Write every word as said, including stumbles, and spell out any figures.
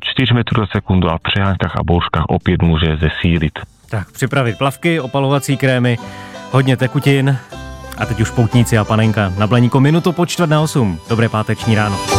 čtyři metry za sekundu a v přeháňkách a bouřkách opět může zesílit. Tak připravit plavky, opalovací krémy, hodně tekutin a teď už poutníci a panenka na Blaníku minutu po čtvrt na osm. Dobré páteční ráno.